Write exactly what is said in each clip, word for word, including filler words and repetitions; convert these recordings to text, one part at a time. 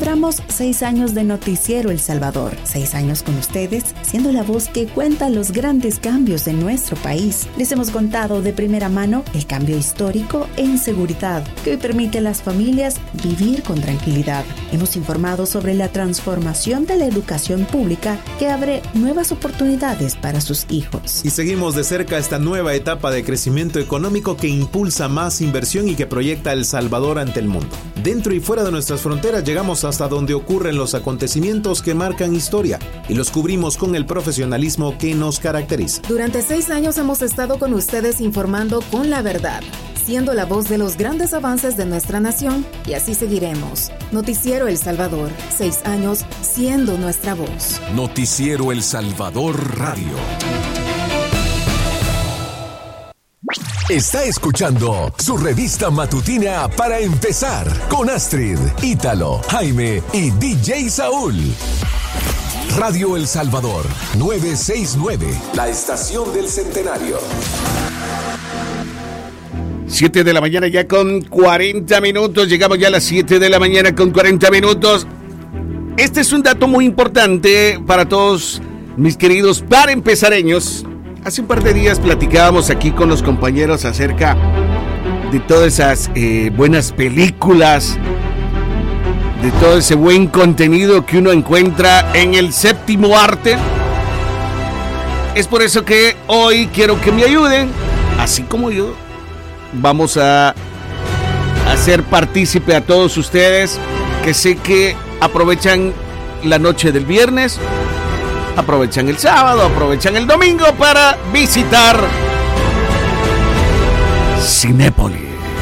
Celebramos seis años de Noticiero El Salvador. Seis años con ustedes, siendo la voz que cuenta los grandes cambios de nuestro país. Les hemos contado de primera mano el cambio histórico en seguridad que hoy permite a las familias vivir con tranquilidad. Hemos informado sobre la transformación de la educación pública que abre nuevas oportunidades para sus hijos. Y seguimos de cerca esta nueva etapa de crecimiento económico que impulsa más inversión y que proyecta El Salvador ante el mundo. Dentro y fuera de nuestras fronteras llegamos hasta donde ocurren los acontecimientos que marcan historia y los cubrimos con el profesionalismo que nos caracteriza. Durante seis años hemos estado con ustedes informando con la verdad, siendo la voz de los grandes avances de nuestra nación, y así seguiremos. Noticiero El Salvador, seis años siendo nuestra voz. Noticiero El Salvador Radio. Está escuchando su revista matutina para empezar con Astrid, Ítalo, Jaime y D J Saúl. Radio El Salvador, novecientos sesenta y nueve, la estación del centenario. siete de la mañana ya con cuarenta minutos. Llegamos ya a las siete de la mañana con cuarenta minutos. Este es un dato muy importante para todos mis queridos para empezareños. Hace un par de días platicábamos aquí con los compañeros acerca de todas esas eh, buenas películas, de todo ese buen contenido que uno encuentra en el séptimo arte. Es por eso que hoy quiero que me ayuden, así como yo. Vamos a hacer partícipe a todos ustedes que sé que aprovechan la noche del viernes, aprovechan el sábado, aprovechan el domingo para visitar Cinépolis.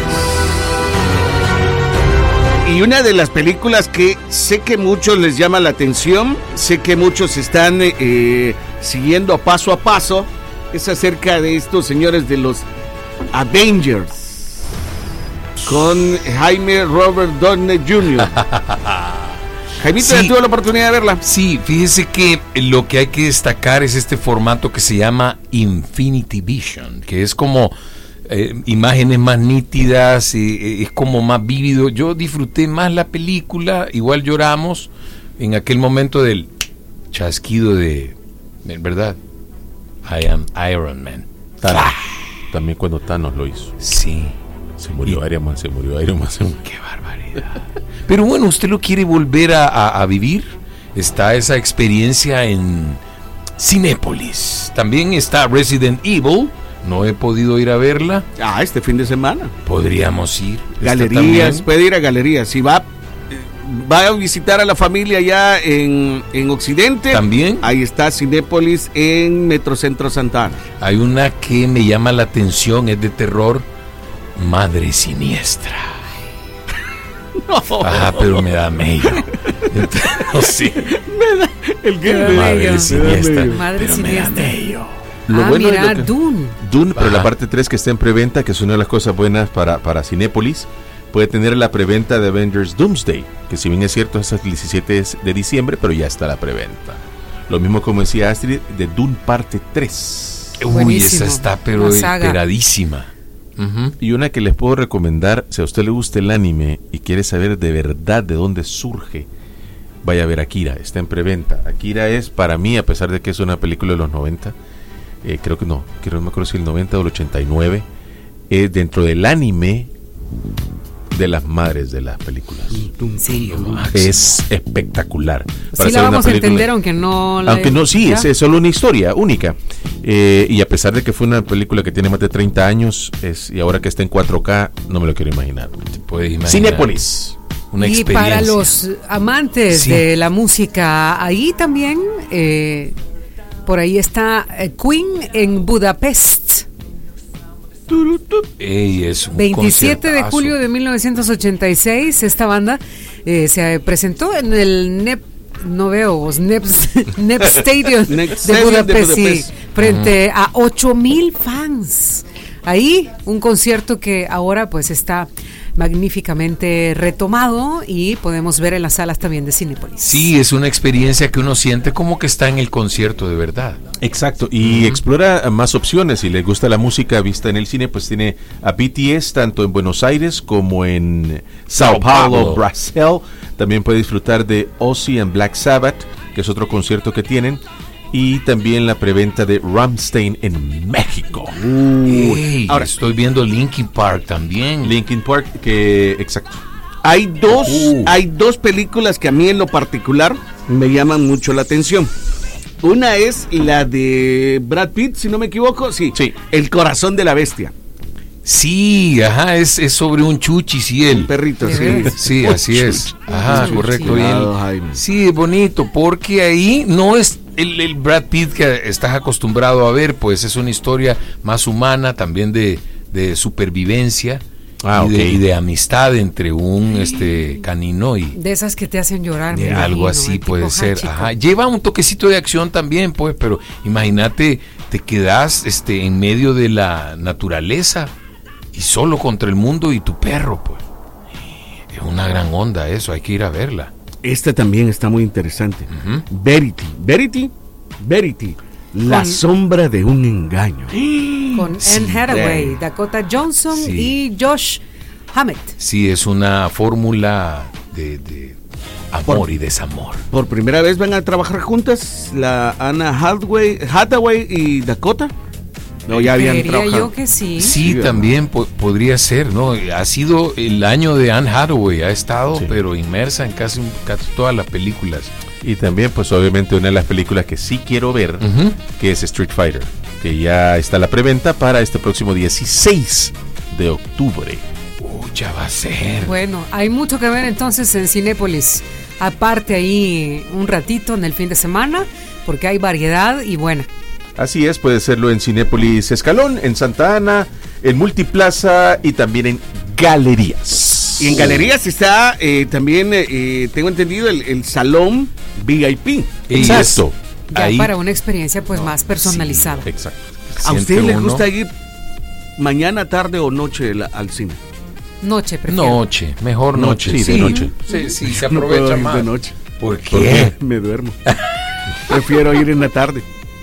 Y una de las películas que sé que muchos les llama la atención, sé que muchos están eh, siguiendo paso a paso, es acerca de estos señores de los Avengers, con Jaime Robert Downey junior Jaimito, ¿ya sí, tuvo la oportunidad de verla? Sí, fíjese que lo que hay que destacar es este formato que se llama Infinity Vision, que es como eh, imágenes más nítidas, eh, es como más vívido. Yo disfruté más la película, igual lloramos en aquel momento del chasquido de, de ¿verdad? I am Iron Man. Thanos. También cuando Thanos lo hizo. Sí. Se murió Iron Man, se murió Iron Man. Se murió. Qué barbaridad. Pero bueno, usted lo quiere volver a, a, a vivir. Está esa experiencia en Cinépolis. También está Resident Evil. No he podido ir a verla. Ah, este fin de semana. Podríamos ir. Galerías, puede ir a galerías. Si va, va a visitar a la familia ya en, en Occidente. También. Ahí está Cinépolis en Metrocentro Santa Ana. Hay una que me llama la atención, es de terror. Madre Siniestra. No. Ah, pero me da medio. No, sí. Me da el que me Madre da Siniestra. Madre pero Siniestra. Me da medio. Lo ah, bueno mira, es lo que... Dune. Dune, pero Ajá. la parte tres que está en preventa, que es una de las cosas buenas para, para Cinépolis, puede tener la preventa de Avengers Doomsday, que si bien es cierto es el diecisiete de diciembre, pero ya está la preventa. Lo mismo como decía Astrid, de Dune parte tres. Uy, Buenísimo. esa está pero esperadísima. Uh-huh. Y una que les puedo recomendar, si a usted le gusta el anime y quiere saber de verdad de dónde surge, vaya a ver Akira, está en preventa. Akira es, para mí, a pesar de que es una película de los noventa, eh, creo que no, creo, no me acuerdo si el noventa o el ochenta y nueve, es dentro del anime de las madres de las películas. Sí, Es espectacular. sí la vamos a entender, aunque no la Aunque no, sí, ¿ya? es, es solo una historia única. Eh, y a pesar de que fue una película que tiene más de treinta años, es, y ahora que está en cuatro K, no me lo quiero imaginar. Te puedes imaginar. Cinépolis. Una y experiencia. para los amantes Sí. de la música, ahí también, eh, por ahí está eh, Queen en Budapest. Ey, es un veintisiete de conciertazo. julio de mil novecientos ochenta y seis, esta banda eh, se presentó en el Nep, no veo, Nep, Nep Stadium Nep de Stadium de Budapest, sí, Budapest. frente uh-huh. a ocho mil fans. Ahí, un concierto que ahora pues está magníficamente retomado y podemos ver en las salas también de Cinépolis. Sí, es una experiencia que uno siente como que está en el concierto de verdad. Exacto, y uh-huh. explora más opciones. Si les gusta la música vista en el cine, pues tiene a B T S tanto en Buenos Aires como en Sao Paulo, Brasil. También puede disfrutar de Ozzy and Black Sabbath, que es otro concierto que tienen. Y también la preventa de Rammstein en México. Uh, hey, ahora estoy viendo Linkin Park también. Linkin Park, que exacto. Hay dos, uh. hay dos películas que a mí en lo particular me llaman mucho la atención. Una es la de Brad Pitt, si no me equivoco, sí, sí. El corazón de la bestia. Sí, ajá, es, es sobre un chuchis y él. Un perrito, sí. Sí, así es. Ajá, correcto. Él, sí, es bonito, porque ahí no es el, el Brad Pitt que estás acostumbrado a ver, pues es una historia más humana, también de, de supervivencia. Ah, y, okay. de, y de amistad entre un este canino y de esas que te hacen llorar, de algo imagino, así puede ser. Ajá. Lleva un toquecito de acción también, pues, pero imagínate, te quedas este en medio de la naturaleza y solo contra el mundo y tu perro, pues. Es una gran onda eso, hay que ir a verla. Esta también está muy interesante. Uh-huh. Verity, Verity, Verity. La con, sombra de un engaño. Con sí, Anne Hathaway, eh. Dakota Johnson sí. y Josh Hammett. Sí, es una fórmula de, de amor por, y desamor. ¿Por primera vez van a trabajar juntas la Anna Hathaway, Hathaway y Dakota? No, ya habían trabajado. Yo que sí. Sí, sí también po- podría ser, ¿no? Ha sido el año de Anne Hathaway, ha estado, sí. pero inmersa en casi, casi todas las películas. Y también, pues obviamente, una de las películas que sí quiero ver, uh-huh. que es Street Fighter, que ya está la preventa para este próximo dieciséis de octubre. Uh, ya va a ser. Bueno, hay mucho que ver entonces en Cinépolis. Aparte ahí un ratito en el fin de semana, porque hay variedad y buena. Así es, puede serlo en Cinépolis Escalón, en Santa Ana, en Multiplaza y también en Galerías. Y en Galerías está eh, también, eh, tengo entendido, el, el salón V I P. Exacto. Ya ahí, para una experiencia pues no, más personalizada. Sí, exacto. ¿A usted le gusta ir mañana, tarde o noche la, al cine? Noche, prefiero. Noche, mejor noche. noche. Sí, sí, de noche. Sí, sí, se aprovecha no más. De noche. ¿Por qué? Porque me duermo. Prefiero ir en la tarde.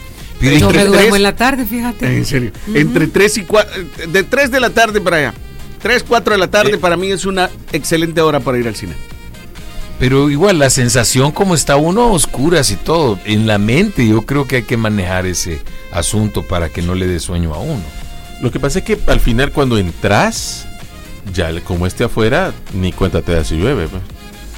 Yo me duermo en la tarde, fíjate. En serio. Uh-huh. Entre tres y cuatro, de tres de la tarde para allá. tres, cuatro de la tarde eh. para mí es una excelente hora para ir al cine. Pero igual la sensación como está uno a oscuras y todo, en la mente yo creo que hay que manejar ese asunto para que no le dé sueño a uno. Lo que pasa es que al final cuando entras, ya como esté afuera, ni cuenta te da si llueve. Pues.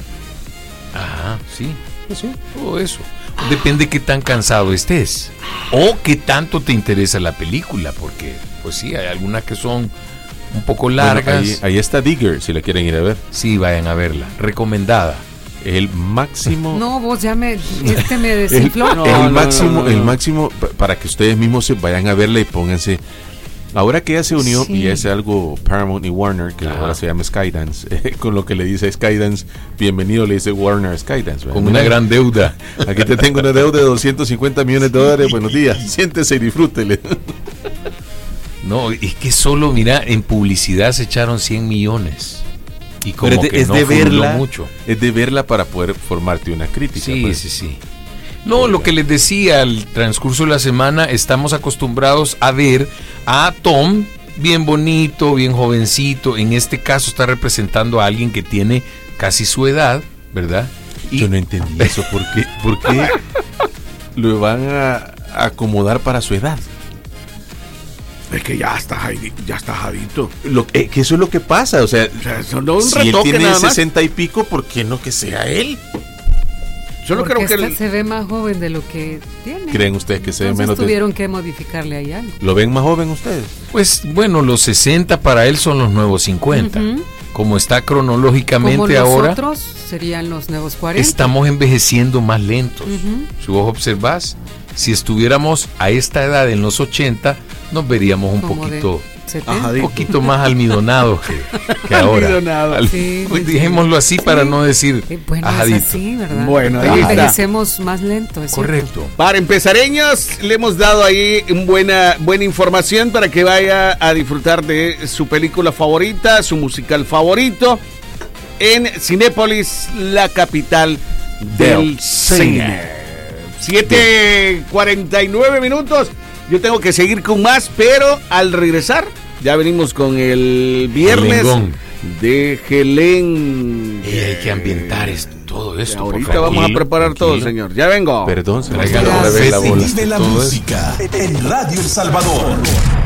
Ajá, sí, sí, todo eso. Depende qué tan cansado estés o qué tanto te interesa la película, porque pues sí, hay algunas que son un poco largas. Bueno, ahí, ahí está Digger, si la quieren ir a ver. Sí, vayan a verla, recomendada. El máximo. No, vos ya me, este me desinfló. el, no, el no, máximo, no, no, no. el máximo para que ustedes mismos se vayan a verla y pónganse. Ahora que ya se unió sí. y es algo Paramount y Warner, que Ajá. ahora se llama Skydance, eh, con lo que le dice Skydance, bienvenido, le dice Warner Skydance. ¿Verdad? Con una gran deuda. Aquí te tengo una deuda de doscientos cincuenta millones de dólares, buenos días, siéntese y disfrútele. No, es que solo, mira, en publicidad se echaron cien millones. Y como Pero es de, que es no de verla, mucho. Es de verla para poder formarte una crítica. Sí, pues. sí, sí. No, lo que les decía, al transcurso de la semana estamos acostumbrados a ver a Tom bien bonito, bien jovencito. En este caso está representando a alguien que tiene casi su edad, ¿verdad? Y yo no entendí eso. ¿Por qué, por qué lo van a acomodar para su edad? Es que ya está ya está jadito. Lo, eh, que eso es lo que pasa. O sea, o sea eso no es un si retoque él tiene nada más. sesenta y pico, ¿por qué no que sea él? Yo no creo que el... se ve más joven de lo que tiene. ¿Creen ustedes que se Entonces ve menos? Tuvieron de... que modificarle ahí algo. ¿Lo ven más joven ustedes? Pues bueno, los sesenta para él son los nuevos cincuenta. Uh-huh. Como está cronológicamente Como ahora. Nosotros serían los nuevos cuarenta. Estamos envejeciendo más lentos. Uh-huh. Si vos observás, si estuviéramos a esta edad en los ochenta, nos veríamos un Como poquito, setenta. un poquito más almidonados que, que ahora. Almidonado. Al- Sí, pues, sí. dijémoslo así para Sí. no decir Eh, Bueno, ajadito. es así, ¿verdad? Bueno, ahí está. Envejecemos más lento, es Correcto. Para empezareños, le hemos dado ahí buena, buena información para que vaya a disfrutar de su película favorita, su musical favorito, en Cinépolis, la capital del Del cine. cine. siete cuarenta y nueve minutos. Yo tengo que seguir con más, pero al regresar, ya venimos con el viernes Gelengón. de Gelén. Y hay que ambientar esto, todo esto. por Ahorita favor. vamos a Tranquilo, preparar todo, tranquilo. señor. Ya vengo. Perdón, se me Traigan olvidó otra la vez vela, la bola. bola. Vive la Todo eso. música en Radio El Salvador.